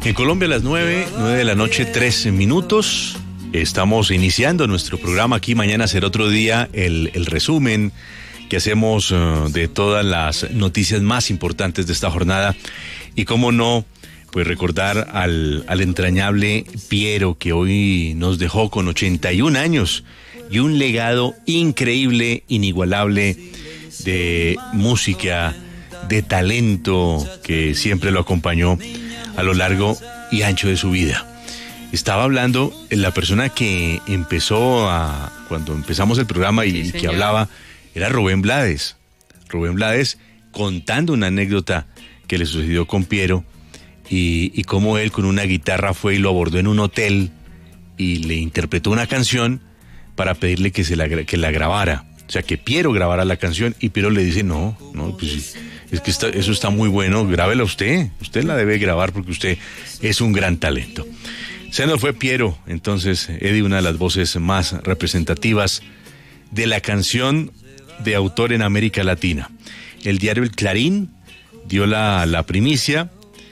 En Colombia a las 9 de la noche, 13 minutos. Estamos iniciando nuestro programa aquí. Mañana será otro día, el resumen que hacemos de todas las noticias más importantes de esta jornada. Y cómo no, pues recordar al entrañable Piero, que hoy nos dejó con 81 años y un legado increíble, inigualable de música, de talento que siempre lo acompañó a lo largo y ancho de su vida. Estaba hablando la persona que empezó cuando empezamos el programa y que hablaba, era Rubén Blades. Rubén Blades contando una anécdota que le sucedió con Piero y cómo él con una guitarra fue y lo abordó en un hotel y le interpretó una canción para pedirle que la grabara. O sea, que Piero grabara la canción y Piero le dice, no, pues es que eso está muy bueno, grábela usted la debe grabar porque usted es un gran talento. Se nos fue Piero, entonces, Eddie, una de las voces más representativas de la canción de autor en América Latina. El diario El Clarín dio la primicia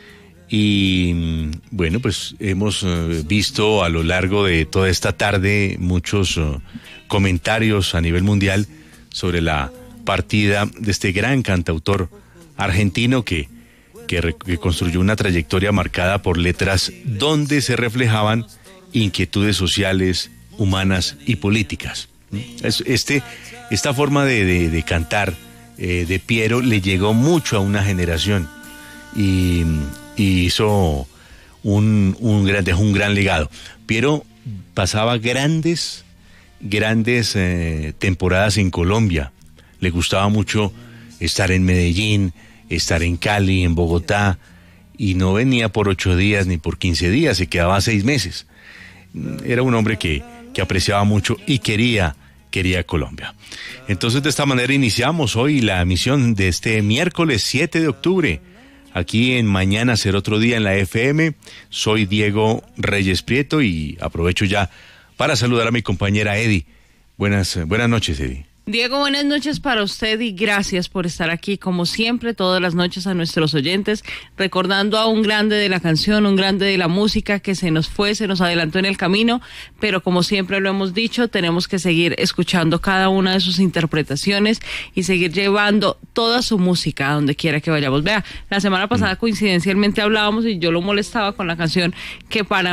y, bueno, pues hemos visto a lo largo de toda esta tarde muchos comentarios a nivel mundial sobre la partida de este gran cantautor argentino que construyó una trayectoria marcada por letras donde se reflejaban inquietudes sociales, humanas y políticas. Esta forma de cantar de Piero le llegó mucho a una generación y hizo dejó un gran legado. Piero pasaba grandes temporadas en Colombia. Le gustaba mucho estar en Medellín, estar en Cali, en Bogotá, y no venía por 8 días ni por 15 días, se quedaba 6 meses. Era un hombre que apreciaba mucho y quería Colombia. Entonces, de esta manera iniciamos hoy la emisión de este miércoles 7 de octubre, aquí en Mañana Será Otro Día en la FM. Soy Diego Reyes Prieto y aprovecho ya para saludar a mi compañera Eddie. Buenas noches, Eddie. Diego, buenas noches para usted y gracias por estar aquí, como siempre, todas las noches a nuestros oyentes, recordando a un grande de la canción, un grande de la música que se nos adelantó en el camino, pero como siempre lo hemos dicho, tenemos que seguir escuchando cada una de sus interpretaciones y seguir llevando toda su música a donde quiera que vayamos. Vea, la semana pasada coincidencialmente hablábamos y yo lo molestaba con la canción que para